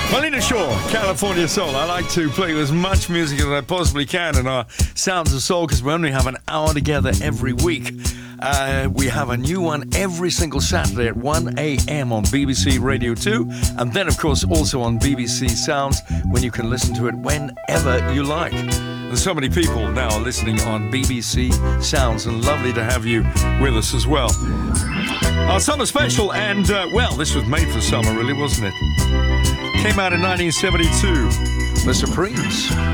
Marlena Shaw, California Soul. I like to play as much music as I possibly can in our Sounds of Soul because we only have an hour together every week. We have a new one every single Saturday at 1 a.m. on BBC Radio 2, and then, of course, also on BBC Sounds when you can listen to it whenever you like. And so many people now are listening on BBC Sounds, and lovely to have you with us as well. Our summer special, and, well, this was made for summer, really, wasn't it? Came out in 1972. The Supremes.